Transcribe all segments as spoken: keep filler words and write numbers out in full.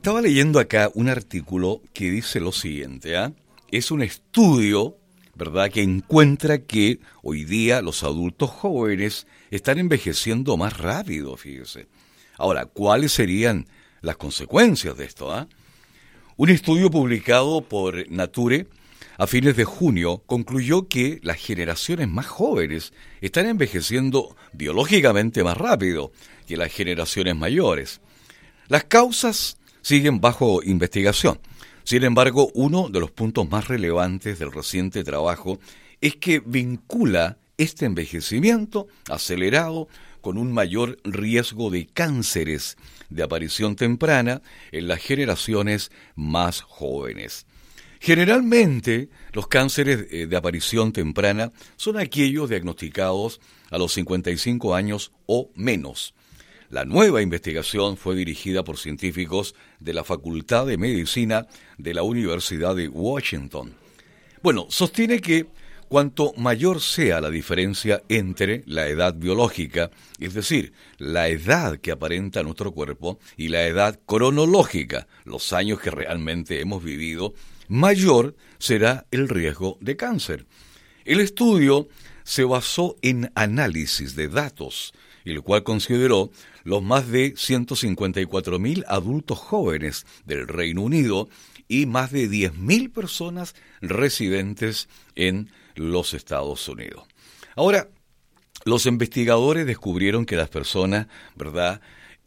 estaba leyendo acá un artículo que dice lo siguiente, ¿ah? Es un estudio, ¿verdad?, que encuentra que hoy día los adultos jóvenes están envejeciendo más rápido, fíjese. Ahora, ¿cuáles serían las consecuencias de esto, ah? Un estudio publicado por Nature a fines de junio concluyó que las generaciones más jóvenes están envejeciendo biológicamente más rápido que las generaciones mayores. Las causas siguen bajo investigación. Sin embargo, uno de los puntos más relevantes del reciente trabajo es que vincula este envejecimiento acelerado con un mayor riesgo de cánceres de aparición temprana en las generaciones más jóvenes. Generalmente, los cánceres de aparición temprana son aquellos diagnosticados a los cincuenta y cinco años o menos. La nueva investigación fue dirigida por científicos de la Facultad de Medicina de la Universidad de Washington. Bueno, sostiene que cuanto mayor sea la diferencia entre la edad biológica, es decir, la edad que aparenta nuestro cuerpo, y la edad cronológica, los años que realmente hemos vivido, mayor será el riesgo de cáncer. El estudio se basó en análisis de datos, el cual consideró los más de ciento cincuenta y cuatro mil adultos jóvenes del Reino Unido y más de diez mil personas residentes en los Estados Unidos. Ahora, los investigadores descubrieron que las personas, ¿verdad?,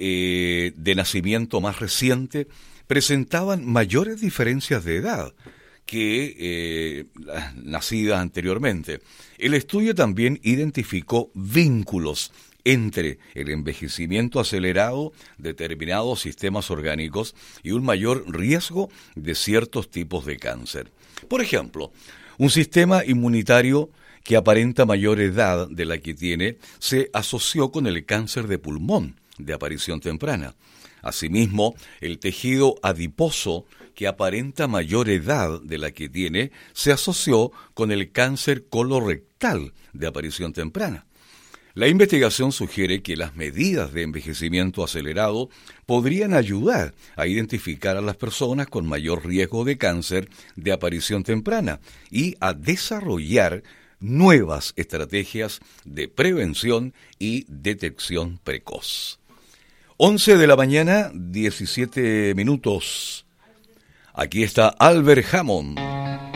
eh, de nacimiento más reciente presentaban mayores diferencias de edad que eh, las nacidas anteriormente. El estudio también identificó vínculos entre el envejecimiento acelerado de determinados sistemas orgánicos y un mayor riesgo de ciertos tipos de cáncer. Por ejemplo, un sistema inmunitario que aparenta mayor edad de la que tiene se asoció con el cáncer de pulmón de aparición temprana. Asimismo, el tejido adiposo que aparenta mayor edad de la que tiene se asoció con el cáncer colorectal de aparición temprana. La investigación sugiere que las medidas de envejecimiento acelerado podrían ayudar a identificar a las personas con mayor riesgo de cáncer de aparición temprana y a desarrollar nuevas estrategias de prevención y detección precoz. once de la mañana, diecisiete minutos. Aquí está Albert Hammond.